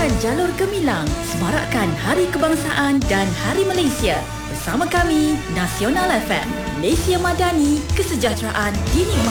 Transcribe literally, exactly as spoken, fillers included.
Layan jalur Gemilang, semarakkan Hari Kebangsaan dan Hari Malaysia. Bersama kami, Nasional F M, Malaysia Madani, kesejahteraan dinikmati.